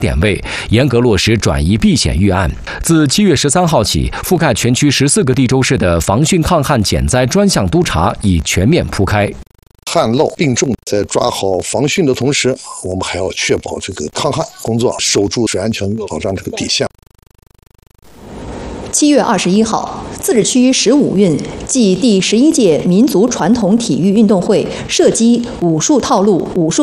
点位，严格落实转移避险预案。自7月13号起，覆盖全区14个地州市的防汛抗旱减灾专项督查已全面铺开。 旱涝并重，在抓好防汛的同时，我们还要确保这个抗旱工作，守住水安全，保障这个底线。 7月21号，自治区15运暨第11届民族传统体育运动会射击武术套路武术